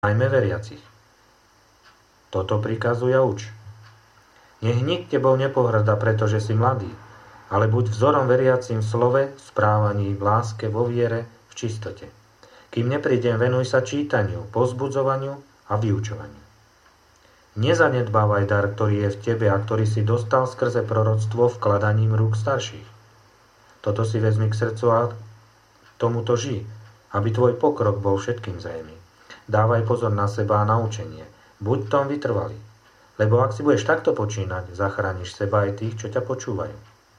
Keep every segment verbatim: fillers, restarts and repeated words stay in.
najmä veriacich. Toto prikazuje a uč. Nech nik tebou nepohrda, pretože si mladý, ale buď vzorom veriacim v slove, v správaní, v láske, vo viere, v čistote. Kým neprídem, venuj sa čítaniu, povzbudzovaniu a vyučovaniu. Nezanedbávaj dar, ktorý je v tebe a ktorý si dostal skrze proroctvo vkladaním rúk starších. Toto si vezmi k srdcu a tomuto žij, aby tvoj pokrok bol všetkým zrejmý. Dávaj pozor na seba a na učenie. Buď tom vytrvalý. Lebo ak si budeš takto počínať, zachrániš seba aj tých, čo ťa počúvajú.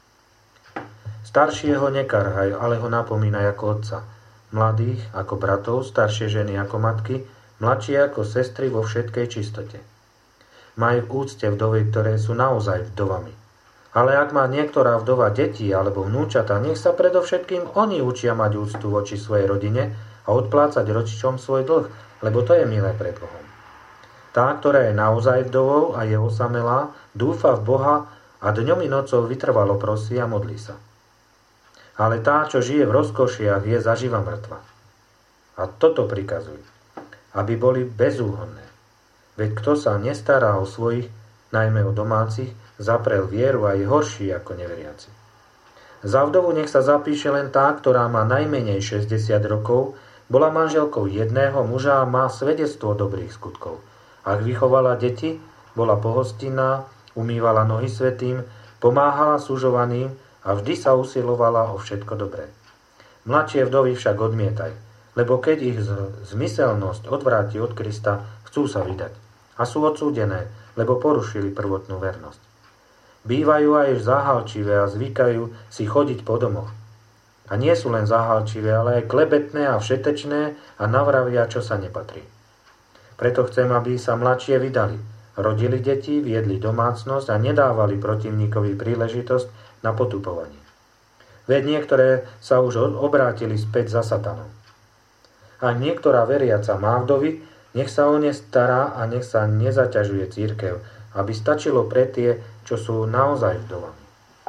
Staršieho nekarhaj, ale ho napomínaj ako otca. Mladých ako bratov, staršie ženy ako matky, mladšie ako sestry vo všetkej čistote. Maj v úcte vdovy, ktoré sú naozaj vdovami. Ale ak má niektorá vdova deti alebo vnúčata, nech sa predovšetkým oni učia mať úctu voči svojej rodine a odplácať rodičom svoj dlh, lebo to je milé pred Bohom. Tá, ktorá je naozaj vdovou a je osamelá, dúfa v Boha a dňom i nocou vytrvalo prosí a modlí sa. Ale tá, čo žije v rozkošiach, je zaživa mŕtva. A toto prikazuj, aby boli bezúhonné. Veď kto sa nestará o svojich, najmä o domácich, zaprel vieru a je horší ako neveriaci. Za vdovu nech sa zapíše len tá, ktorá má najmenej šesťdesiat rokov, bola manželkou jedného muža a má svedectvo dobrých skutkov. Ak vychovala deti, bola pohostinná, umývala nohy svätým, pomáhala sužovaným a vždy sa usilovala o všetko dobré. Mladšie vdovy však odmietaj, lebo keď ich zmyselnosť odvráti od Krista, chcú sa vydať a sú odsúdené, lebo porušili prvotnú vernosť. Bývajú aj záhalčivé a zvykajú si chodiť po domoch. A nie sú len záhalčivé, ale aj klebetné a všetečné a navravia, čo sa nepatrí. Preto chcem, aby sa mladšie vydali, rodili deti, viedli domácnosť a nedávali protivníkovi príležitosť na potupovanie. Veď niektoré sa už obrátili späť za satanom. Ak niektorá veriaca má vdovy, nech sa o ne stará a nech sa nezaťažuje cirkev, aby stačilo pre tie, čo sú naozaj vdovami.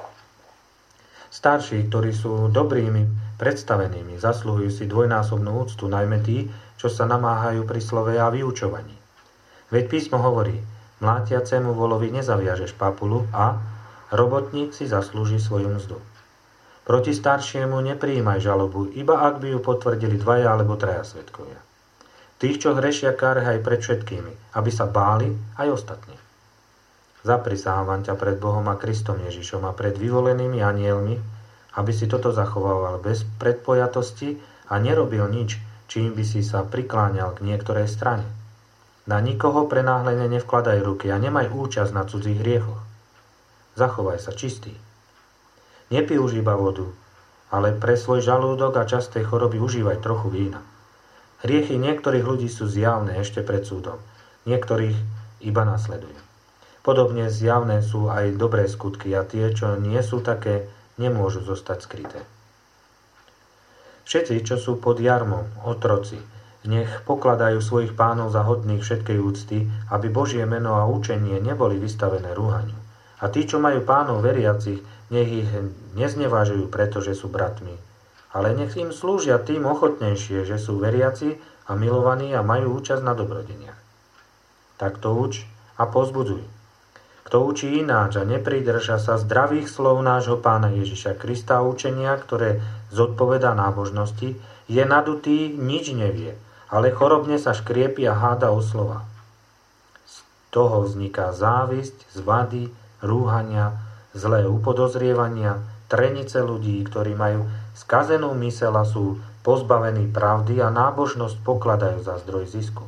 Starší, ktorí sú dobrými, predstavenými, zasluhujú si dvojnásobnú úctu, najmä tí, čo sa namáhajú pri slove a vyučovaní. Veď písmo hovorí, mlátiacemu volovi nezaviažeš papulu a robotník si zaslúži svoju mzdu. Proti staršiemu neprijímaj žalobu, iba ak by ju potvrdili dvaja alebo traja svedkovia. Tých, čo hrešia, karhaj pred všetkými, aby sa báli aj ostatní. Zaprisávam ťa pred Bohom a Kristom Ježišom a pred vyvolenými anielmi, aby si toto zachovával bez predpojatosti a nerobil nič, čím by si sa prikláňal k niektorej strane. Na nikoho prenáhlene nevkladaj ruky a nemaj účasť na cudzích hriechoch. Zachovaj sa čistý. Nepij už iba vodu, ale pre svoj žalúdok a časté choroby užívaj trochu vína. Hriechy niektorých ľudí sú zjavné ešte pred súdom, niektorých iba nasledujú. Podobne zjavné sú aj dobré skutky a tie, čo nie sú také, nemôžu zostať skryté. Všetci, čo sú pod jarmom, otroci, nech pokladajú svojich pánov za hodných všetkej úcty, aby Božie meno a učenie neboli vystavené rúhaniu. A tí, čo majú pánov veriacich, nech ich neznevážujú, pretože sú bratmi, ale nech im slúžia tým ochotnejšie, že sú veriaci a milovaní a majú účasť na dobrodeniach. Takto uč a povzbudzuj. Kto učí ináč a nepridrža sa zdravých slov nášho Pána Ježiša Krista a učenia, ktoré zodpovedá nábožnosti, je nadutý, nič nevie, ale chorobne sa škriepi a háda o slova. Z toho vzniká závisť, zvady, rúhania, zlé upodozrievania, trenice ľudí, ktorí majú skazenú myseľ a sú pozbavení pravdy a nábožnosť pokladajú za zdroj zisku.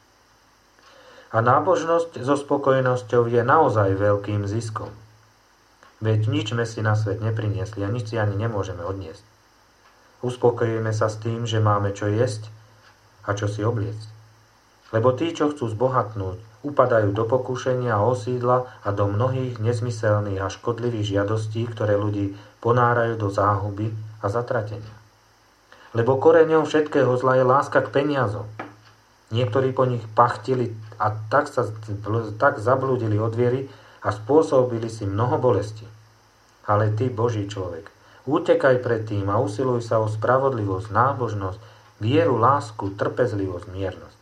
A nábožnosť so spokojnosťou je naozaj veľkým ziskom. Veď nič sme si na svet nepriniesli a nič si ani nemôžeme odniesť. Uspokojíme sa s tým, že máme čo jesť a čo si obliecť. Lebo tí, čo chcú zbohatnúť, upadajú do pokušenia a osídla a do mnohých nezmyselných a škodlivých žiadostí, ktoré ľudí ponárajú do záhuby a zatratenia. Lebo koreňom všetkého zla je láska k peniazom. Niektorí po nich pachtili a tak sa tak zablúdili od viery a spôsobili si mnoho bolesti. Ale ty, Boží človek, utekaj pred tým a usiluj sa o spravodlivosť, nábožnosť, vieru, lásku, trpezlivosť, miernosť.